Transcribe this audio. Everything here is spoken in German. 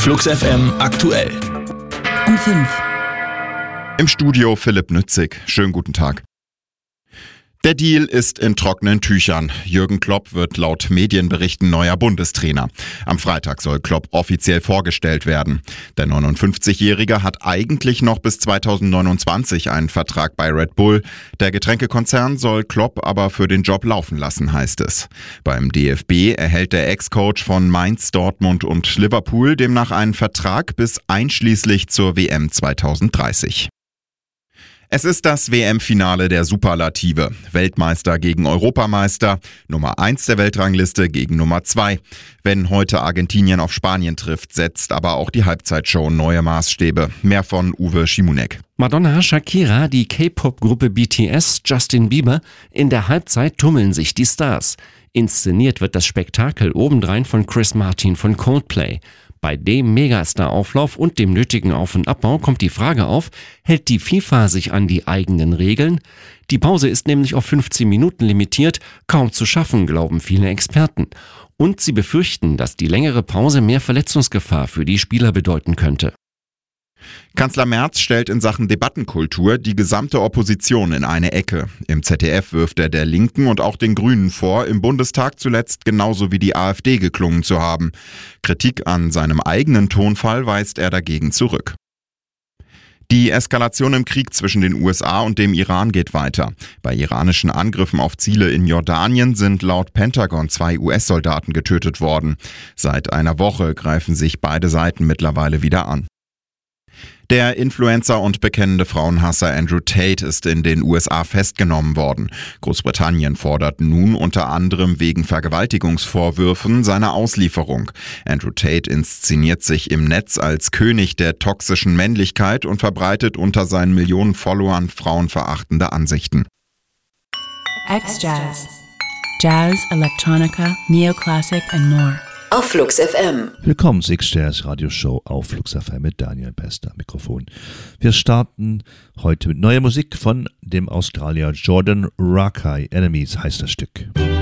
Flux FM aktuell. Um 5. Im Studio Philipp Nützig. Schönen guten Tag. Der Deal ist in trockenen Tüchern. Jürgen Klopp wird laut Medienberichten neuer Bundestrainer. Am Freitag soll Klopp offiziell vorgestellt werden. Der 59-Jährige hat eigentlich noch bis 2029 einen Vertrag bei Red Bull. Der Getränkekonzern soll Klopp aber für den Job laufen lassen, heißt es. Beim DFB erhält der Ex-Coach von Mainz, Dortmund und Liverpool demnach einen Vertrag bis einschließlich zur WM 2030. Es ist das WM-Finale der Superlative. Weltmeister gegen Europameister, Nummer 1 der Weltrangliste gegen Nummer 2. Wenn heute Argentinien auf Spanien trifft, setzt aber auch die Halbzeitshow neue Maßstäbe. Mehr von Uwe Schimonek. Madonna, Shakira, die K-Pop-Gruppe BTS, Justin Bieber. In der Halbzeit tummeln sich die Stars. Inszeniert wird das Spektakel obendrein von Chris Martin von Coldplay. Bei dem Megastar-Auflauf und dem nötigen Auf- und Abbau kommt die Frage auf, hält die FIFA sich an die eigenen Regeln? Die Pause ist nämlich auf 15 Minuten limitiert, kaum zu schaffen, glauben viele Experten. Und sie befürchten, dass die längere Pause mehr Verletzungsgefahr für die Spieler bedeuten könnte. Kanzler Merz stellt in Sachen Debattenkultur die gesamte Opposition in eine Ecke. Im ZDF wirft er der Linken und auch den Grünen vor, im Bundestag zuletzt genauso wie die AfD geklungen zu haben. Kritik an seinem eigenen Tonfall weist er dagegen zurück. Die Eskalation im Krieg zwischen den USA und dem Iran geht weiter. Bei iranischen Angriffen auf Ziele in Jordanien sind laut Pentagon 2 US-Soldaten getötet worden. Seit einer Woche greifen sich beide Seiten mittlerweile wieder an. Der Influencer und bekennende Frauenhasser Andrew Tate ist in den USA festgenommen worden. Großbritannien fordert nun unter anderem wegen Vergewaltigungsvorwürfen seine Auslieferung. Andrew Tate inszeniert sich im Netz als König der toxischen Männlichkeit und verbreitet unter seinen Millionen Followern frauenverachtende Ansichten. X-Jazz. Jazz, Electronica, Neoclassic and more. Auf Flux FM. Willkommen zur X-Jazz Radioshow auf Flux FM mit Daniel Bester am Mikrofon. Wir starten heute mit neuer Musik von dem Australier Jordan Rakei. Enemies heißt das Stück.